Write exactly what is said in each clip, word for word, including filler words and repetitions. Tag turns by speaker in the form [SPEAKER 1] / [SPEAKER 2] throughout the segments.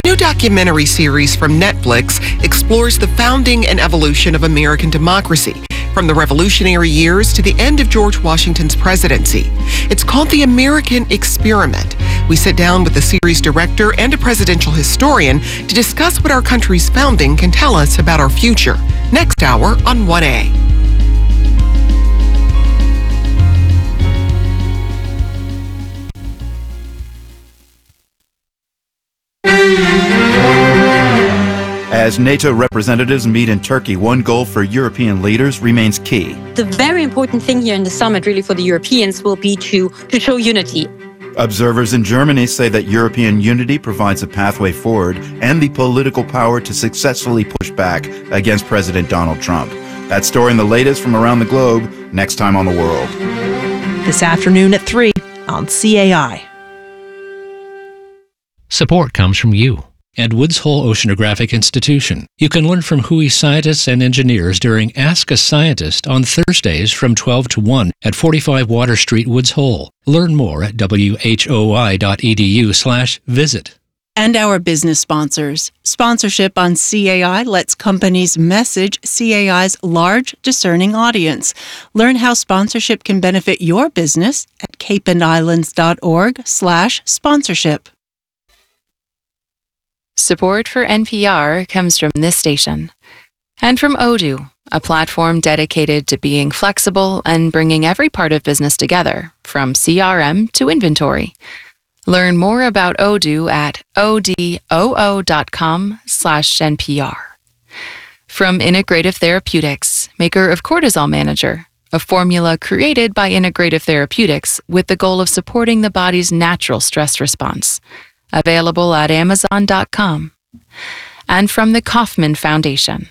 [SPEAKER 1] New documentary series from Netflix explores the founding and evolution of American democracy, from the Revolutionary years to the end of George Washington's presidency. It's called The American Experiment. We sit down with the series director and a presidential historian to discuss what our country's founding can tell us about our future. Next hour on one A.
[SPEAKER 2] As NATO representatives meet in Turkey, one goal for European leaders remains key.
[SPEAKER 3] The very important thing here in the summit, really for the Europeans, will be to, to show unity.
[SPEAKER 2] Observers in Germany say that European unity provides a pathway forward and the political power to successfully push back against President Donald Trump. That story and the latest from around the globe, next time on The World.
[SPEAKER 4] This afternoon at three on C A I.
[SPEAKER 5] Support comes from you and Woods Hole Oceanographic Institution. You can learn from W H O I scientists and engineers during Ask a Scientist on Thursdays from twelve to one at forty-five Water Street, Woods Hole. Learn more at W H O I dot E D U slash visit.
[SPEAKER 6] And our business sponsors. Sponsorship on C A I lets companies message C A I's large, discerning audience. Learn how sponsorship can benefit your business at cape and islands dot org slash sponsorship.
[SPEAKER 7] Support for N P R comes from this station and from Odoo, a platform dedicated to being flexible and bringing every part of business together, from C R M to inventory. Learn more about Odoo at odoo dot com slash N P R. From Integrative Therapeutics, maker of Cortisol Manager, a formula created by Integrative Therapeutics with the goal of supporting the body's natural stress response. Available at amazon dot com. And from the Kauffman Foundation.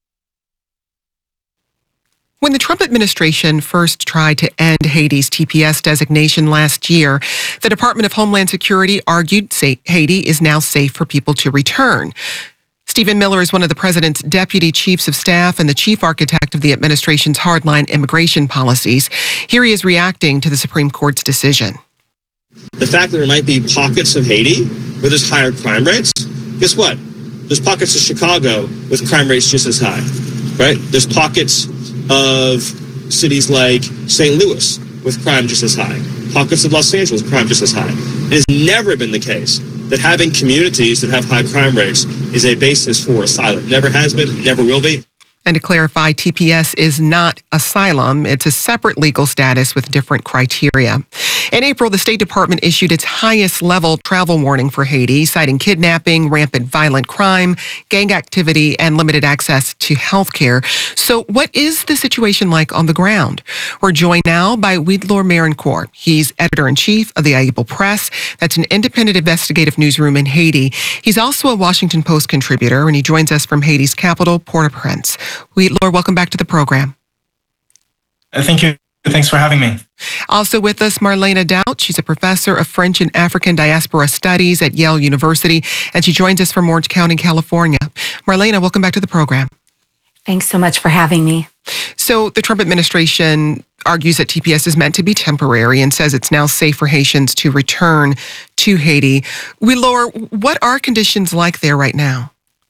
[SPEAKER 1] When the Trump administration first tried to end Haiti's T P S designation last year, the Department of Homeland Security argued Haiti is now safe for people to return. Stephen Miller is one of the president's deputy chiefs of staff and the chief architect of the administration's hardline immigration policies. Here he is reacting to the Supreme Court's decision.
[SPEAKER 8] The fact that there might be pockets of Haiti where there's higher crime rates, guess what? There's pockets of Chicago with crime rates just as high, right? There's pockets of cities like Saint Louis with crime just as high. Pockets of Los Angeles with crime just as high. It has never been the case that having communities that have high crime rates is a basis for asylum. Never has been, never will be.
[SPEAKER 1] And to clarify, T P S is not asylum. It's a separate legal status with different criteria. In April, the State Department issued its highest level travel warning for Haiti, citing kidnapping, rampant violent crime, gang activity, and limited access to health care. So what is the situation like on the ground? We're joined now by Widlor Marincourt. He's editor-in-chief of the Aibel Press. That's an independent investigative newsroom in Haiti. He's also a Washington Post contributor, and he joins us from Haiti's capital, Port-au-Prince. Widlor, welcome back to the program.
[SPEAKER 9] Uh, thank you. Thanks for having me.
[SPEAKER 1] Also with us, Marlena Doubt. She's a professor of French and African Diaspora Studies at Yale University, and she joins us from Orange County, California. Marlena, welcome back to the program.
[SPEAKER 10] Thanks so much for having me.
[SPEAKER 1] So the Trump administration argues that T P S is meant to be temporary and says it's now safe for Haitians to return to Haiti. Widlor, what are conditions like there right now?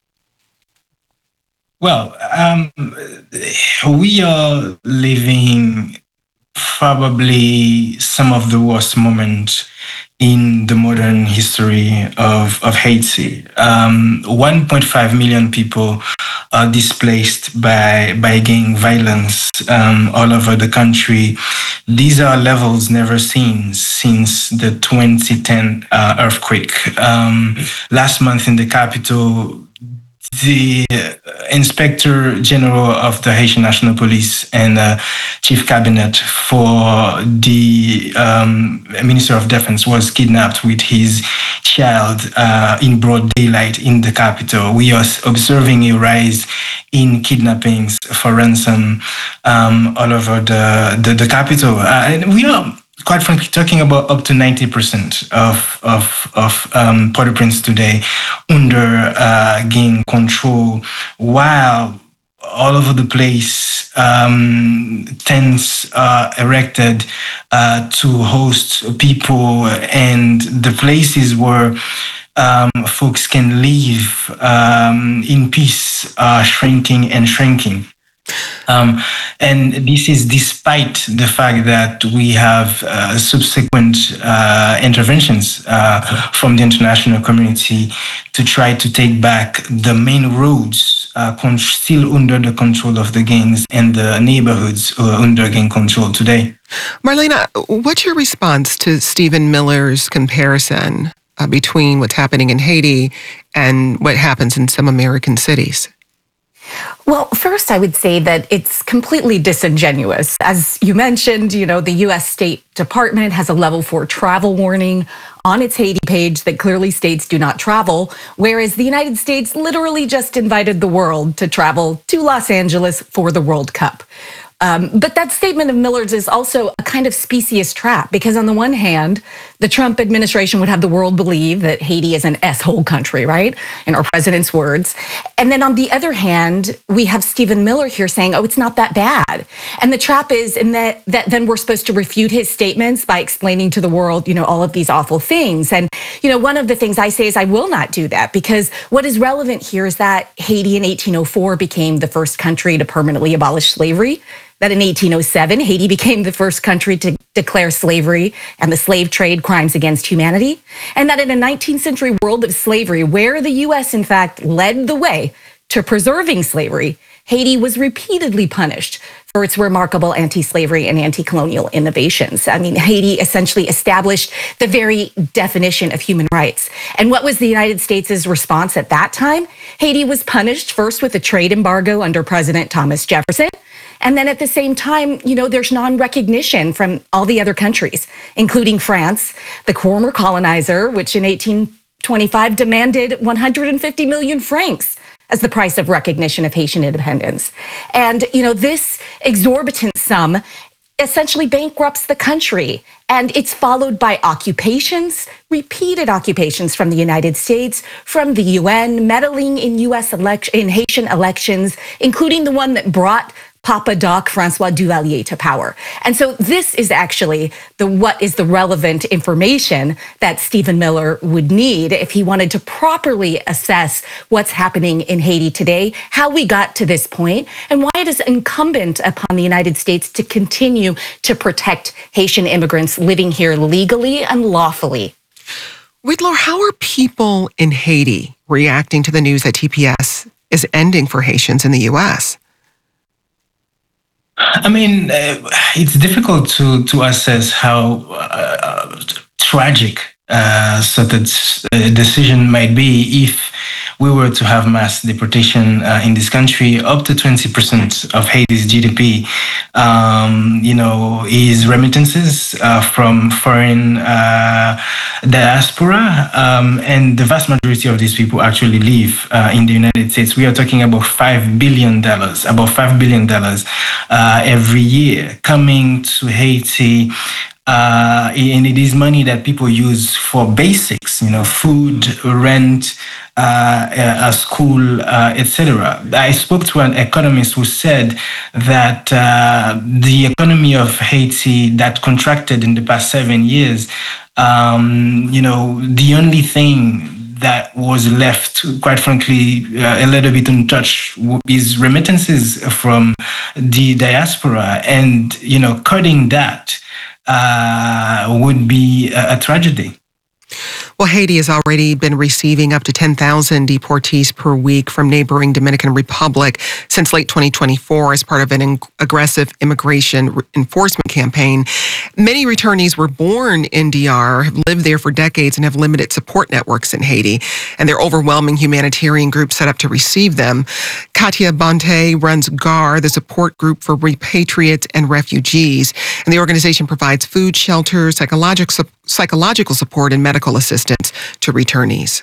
[SPEAKER 9] Well, um, we are living probably some of the worst moments in the modern history of, of Haiti. Um, one point five million people are displaced by, by gang violence um, all over the country. These are levels never seen since the twenty ten uh, earthquake. Um, last month in the capital, the Inspector General of the Haitian National Police and uh, Chief Cabinet for the um, Minister of Defense was kidnapped with his child uh, in broad daylight in the capital. We are observing a rise in kidnappings for ransom um, all over the, the, the capital. Uh, and we are quite frankly, talking about up to ninety percent of of of um, Port-au-Prince today under uh, gang control, while all over the place um, tents are erected uh, to host people, and the places where um, folks can live um, in peace are shrinking and shrinking. Um, and this is despite the fact that we have uh, subsequent uh, interventions uh, from the international community to try to take back the main roads uh, con- still under the control of the gangs and the neighborhoods uh, under gang control today.
[SPEAKER 1] Marlena, what's your response to Stephen Miller's comparison uh, between what's happening in Haiti and what happens in some American cities?
[SPEAKER 10] Well, first, I would say that it's completely disingenuous. As you mentioned, you know, the U S State Department has a level four travel warning on its Haiti page that clearly states do not travel, whereas the United States literally just invited the world to travel to Los Angeles for the World Cup. Um, but that statement of Miller's is also a kind of specious trap, because on the one hand, the Trump administration would have the world believe that Haiti is an S-hole country, right? In our president's words. And then on the other hand, we have Stephen Miller here saying, oh, it's not that bad. And the trap is in that, that then we're supposed to refute his statements by explaining to the world, you know, all of these awful things. And, you know, one of the things I say is I will not do that, because what is relevant here is that Haiti in eighteen oh four became the first country to permanently abolish slavery. That in eighteen oh seven, Haiti became the first country to declare slavery and the slave trade crimes against humanity. And that in a nineteenth century world of slavery, where the U S in fact led the way to preserving slavery, Haiti was repeatedly punished for its remarkable anti-slavery and anti-colonial innovations. I mean, Haiti essentially established the very definition of human rights. And what was the United States' response at that time? Haiti was punished first with a trade embargo under President Thomas Jefferson. And then at the same time, you know, there's non-recognition from all the other countries, including France, the former colonizer, which in eighteen twenty-five demanded one hundred fifty million francs as the price of recognition of Haitian independence. And, you know, this exorbitant sum essentially bankrupts the country. And it's followed by occupations, repeated occupations from the United States, from the U N, meddling in U S election, in Haitian elections, including the one that brought Papa Doc Francois Duvalier to power. And so this is actually the what is the relevant information that Stephen Miller would need if he wanted to properly assess what's happening in Haiti today, how we got to this point, and why it is incumbent upon the United States to continue to protect Haitian immigrants living here legally and lawfully.
[SPEAKER 1] Whitlaw, how are people in Haiti reacting to the news that T P S is ending for Haitians in the U S?
[SPEAKER 9] I mean, uh, it's difficult to, to assess how uh, tragic uh, such a decision might be if we were to have mass deportation uh, in this country. Up to twenty percent of Haiti's G D P, um, you know, is remittances uh, from foreign uh, diaspora, um, and the vast majority of these people actually live uh, in the United States. We are talking about five billion dollars, about five billion dollars uh, every year coming to Haiti. Uh, and it is money that people use for basics, you know, food, rent, uh, a school, uh, et cetera. I spoke to an economist who said that uh, the economy of Haiti that contracted in the past seven years, um, you know, the only thing that was left, quite frankly, uh, a little bit untouched is remittances from the diaspora. And, you know, cutting that Uh, would be a, a tragedy.
[SPEAKER 1] Well, Haiti has already been receiving up to ten thousand deportees per week from neighboring Dominican Republic since late twenty twenty-four as part of an in- aggressive immigration re- enforcement campaign. Many returnees were born in D R, have lived there for decades, and have limited support networks in Haiti. And their overwhelming humanitarian group set up to receive them. Katia Bonte runs G A R, the support group for repatriates and refugees. And the organization provides food, shelter, psychological, psychological support, and medical assistance to returnees.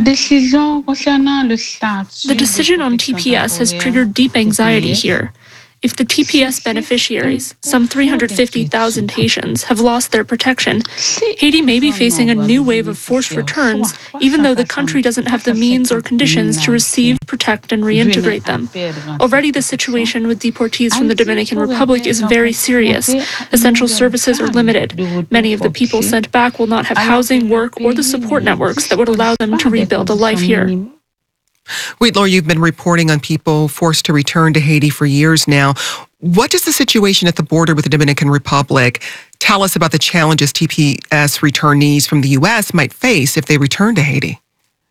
[SPEAKER 11] The decision on T P S has triggered deep anxiety here. If the T P S beneficiaries, some three hundred fifty thousand Haitians, have lost their protection, Haiti may be facing a new wave of forced returns, even though the country doesn't have the means or conditions to receive, protect, and reintegrate them. Already the situation with deportees from the Dominican Republic is very serious. Essential services are limited. Many of the people sent back will not have housing, work, or the support networks that would allow them to rebuild a life here.
[SPEAKER 1] Wheatlor, you've been reporting on people forced to return to Haiti for years now. What does the situation at the border with the Dominican Republic tell us about the challenges T P S returnees from the U S might face if they return to Haiti?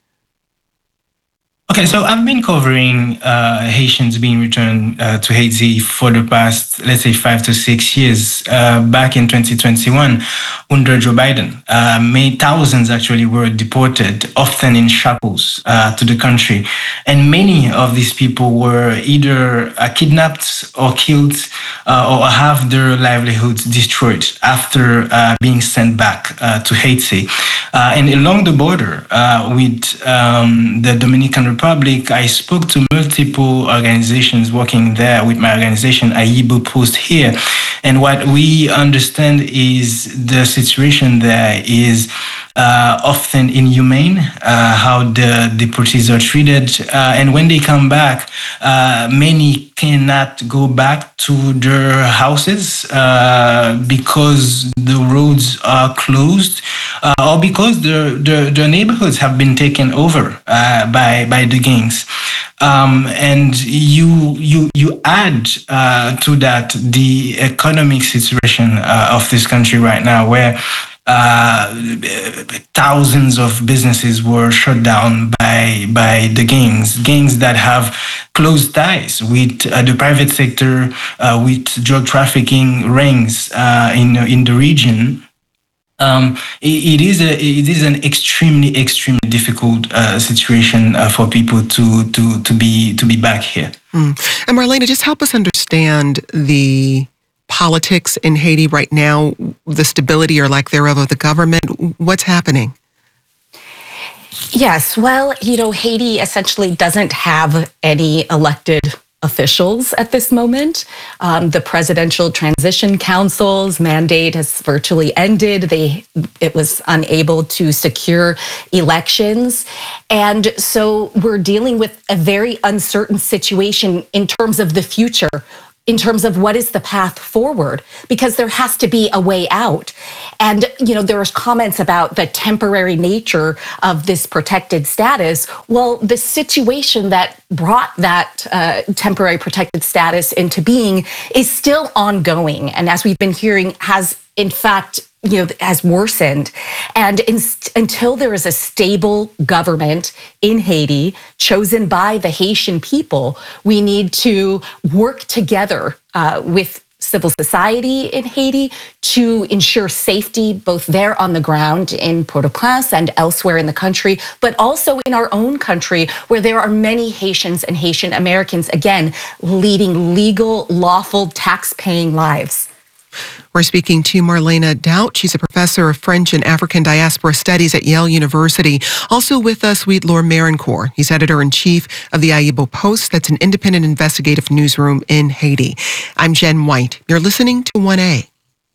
[SPEAKER 9] Okay, so I've been covering uh, Haitians being returned uh, to Haiti for the past, let's say, five to six years. Uh, back in twenty twenty-one, under Joe Biden, uh, many thousands actually were deported, often in shackles, uh, to the country. And many of these people were either uh, kidnapped or killed uh, or have their livelihoods destroyed after uh, being sent back uh, to Haiti. Uh, and along the border uh, with um, the Dominican Republic, Republic, I spoke to multiple organizations working there with my organization, Ayibo Post here. And what we understand is the situation there is uh, often inhumane, uh, how the deportees are treated. Uh, and when they come back, uh, many cannot go back to their houses uh, because the roads are closed uh, or because the, the, the neighborhoods have been taken over uh, by, by the gangs. Um, and you you you add uh, to that the economic situation uh, of this country right now, where uh, thousands of businesses were shut down by by the gangs, gangs that have close ties with uh, the private sector, uh, with drug trafficking rings uh, in in the region. Um, it, it is a it is an extremely extremely difficult uh, situation uh, for people to to to be to be back here.
[SPEAKER 1] Mm. And Marlena, just help us understand the politics in Haiti right now, the stability or lack thereof of the government. What's happening?
[SPEAKER 10] Yes, well, you know, Haiti essentially doesn't have any elected officials at this moment. Um, the Presidential Transition Council's mandate has virtually ended. They, it was unable to secure elections. And so we're dealing with a very uncertain situation in terms of the future, in terms of what is the path forward, because there has to be a way out. And, you know, there was comments about the temporary nature of this protected status. Well, the situation that brought that uh, temporary protected status into being is still ongoing. And as we've been hearing, has in fact you know, has worsened. And in, until there is a stable government in Haiti chosen by the Haitian people, we need to work together uh, with civil society in Haiti to ensure safety, both there on the ground in Port-au-Prince and elsewhere in the country, but also in our own country, where there are many Haitians and Haitian Americans, again, leading legal, lawful, tax-paying lives.
[SPEAKER 1] We're speaking to Marlena Daut. She's a professor of French and African diaspora studies at Yale University. Also with us, Wheatlor Marincourt. He's editor-in-chief of the Ayibo Post. That's an independent investigative newsroom in Haiti. I'm Jen White. You're listening to one A.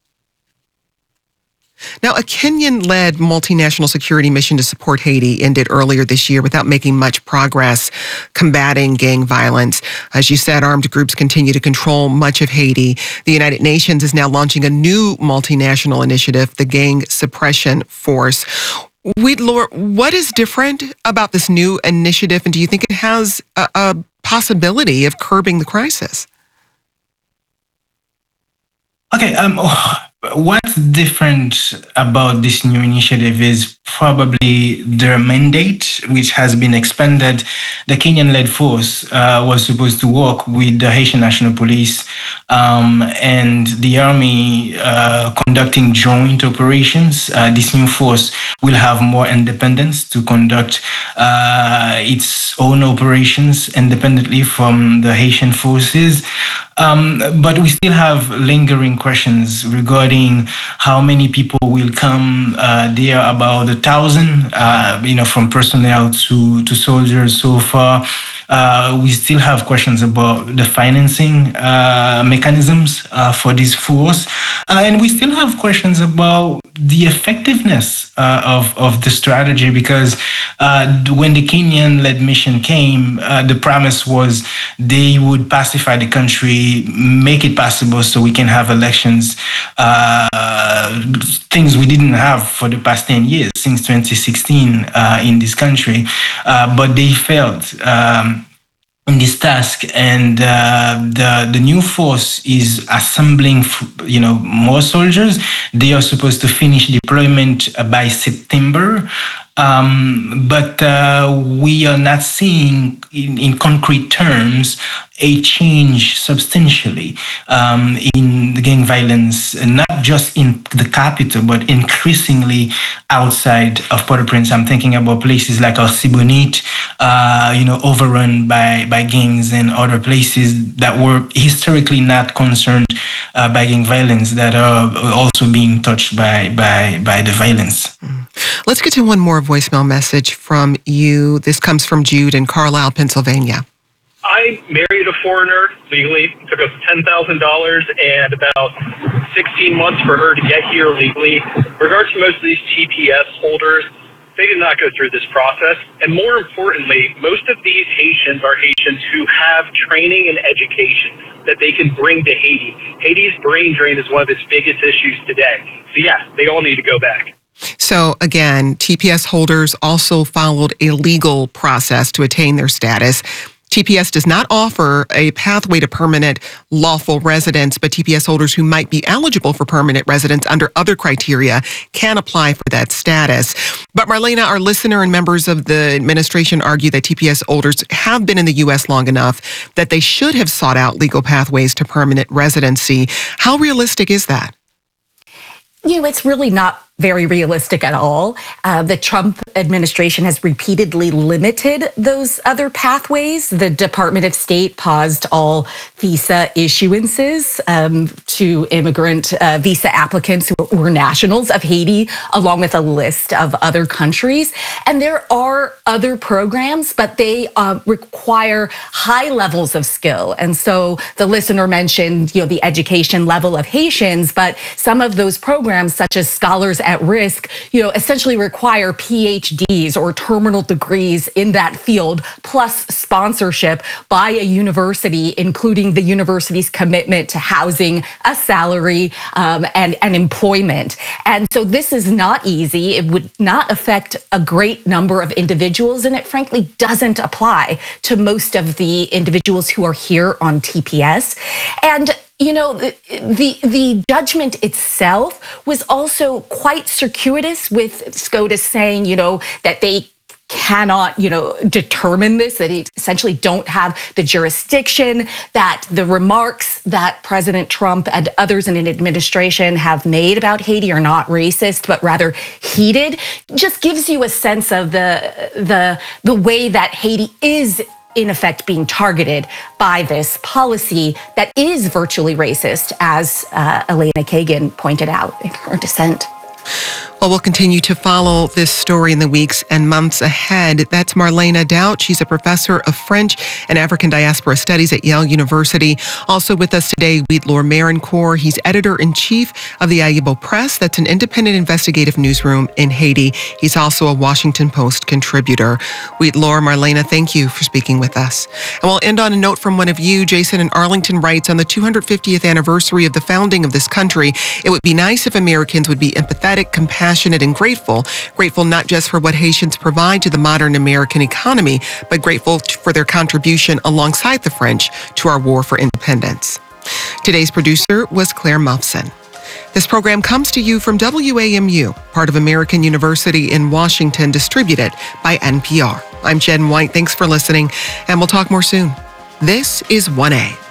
[SPEAKER 1] Now, a Kenyan-led multinational security mission to support Haiti ended earlier this year without making much progress combating gang violence. As you said, armed groups continue to control much of Haiti. The United Nations is now launching a new multinational initiative, the Gang Suppression Force. Wheatlor, what is different about this new initiative, and do you think it has a, a possibility of curbing the crisis?
[SPEAKER 9] Okay, um, what's different about this new initiative is probably their mandate, which has been expanded. The Kenyan-led force uh, was supposed to work with the Haitian National Police um, and the army uh, conducting joint operations. Uh, this new force will have more independence to conduct uh, its own operations independently from the Haitian forces. Um, but we still have lingering questions regarding how many people will come. Uh, there are about a thousand, uh, you know, from personnel to, to soldiers so far. Uh, we still have questions about the financing uh, mechanisms uh, for this force. Uh, and we still have questions about the effectiveness uh, of, of the strategy, because uh, when the Kenyan-led mission came, uh, the promise was they would pacify the country, make it possible so we can have elections, uh, things we didn't have for the past ten years, since twenty sixteen uh, in this country. Uh, but they failed um, in this task, and uh, the the new force is assembling, you know, more soldiers. They are supposed to finish deployment by September. Um, but uh, we are not seeing in, in concrete terms a change substantially um, in the gang violence, not just in the capital, but increasingly outside of Port-au-Prince. I'm thinking about places like Artibonite, uh, you know, overrun by, by gangs, and other places that were historically not concerned uh, by gang violence that are also being touched by, by, by the violence.
[SPEAKER 1] Let's get to one more voicemail message from you. This comes from Jude in Carlisle, Pennsylvania.
[SPEAKER 12] I married a foreigner legally. It took us ten thousand dollars and about sixteen months for her to get here legally. In regards to most of these T P S holders, they did not go through this process. And more importantly, most of these Haitians are Haitians who have training and education that they can bring to Haiti. Haiti's brain drain is one of its biggest issues today. So yeah, they all need to go back.
[SPEAKER 1] So again, T P S holders also followed a legal process to attain their status. T P S does not offer a pathway to permanent lawful residence, but T P S holders who might be eligible for permanent residence under other criteria can apply for that status. But Marlena, our listener and members of the administration argue that T P S holders have been in the U S long enough that they should have sought out legal pathways to permanent residency. How realistic is that?
[SPEAKER 10] You know, it's really not very realistic at all. Uh, the Trump administration has repeatedly limited those other pathways. The Department of State paused all visa issuances um, to immigrant uh, visa applicants who were nationals of Haiti, along with a list of other countries. And there are other programs, but they uh, require high levels of skill. And so the listener mentioned, you know, the education level of Haitians, but some of those programs, such as Scholars at Risk, you know, essentially require P H Ds or terminal degrees in that field, plus sponsorship by a university, including the university's commitment to housing, a salary, um, and, and employment. And so this is not easy. It would not affect a great number of individuals, and it frankly doesn't apply to most of the individuals who are here on T P S. And you know, the, the the judgment itself was also quite circuitous, with SCOTUS saying, you know, that they cannot, you know, determine this, that they essentially don't have the jurisdiction, that the remarks that President Trump and others in an administration have made about Haiti are not racist, but rather heated. Just gives you a sense of the the the way that Haiti is in effect being targeted by this policy that is virtually racist, as uh, Elena Kagan pointed out in her dissent.
[SPEAKER 1] Well, we'll continue to follow this story in the weeks and months ahead. That's Marlena Daut. She's a professor of French and African Diaspora Studies at Yale University. Also with us today, Wheatlor Marincourt. He's editor-in-chief of the Ayibo Press. That's an independent investigative newsroom in Haiti. He's also a Washington Post contributor. Wheatlor, Marlena, thank you for speaking with us. And we'll end on a note from one of you. Jason in Arlington writes, on the two hundred fiftieth anniversary of the founding of this country, it would be nice if Americans would be empathetic, compassionate, and grateful. Grateful not just for what Haitians provide to the modern American economy, but grateful for their contribution alongside the French to our war for independence. Today's producer was Claire Muffson. This program comes to you from W A M U, part of American University in Washington, distributed by N P R. I'm Jen White. Thanks for listening, and we'll talk more soon. This is one A.